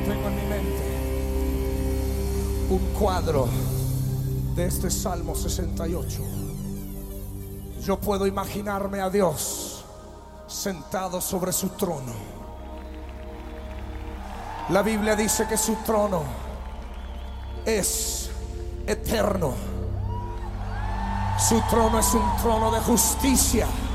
tengo en mi mente un cuadro de este Salmo 68. Yo puedo imaginarme a Dios sentado sobre su trono. La Biblia dice que su trono es eterno. Su trono es un trono de justicia.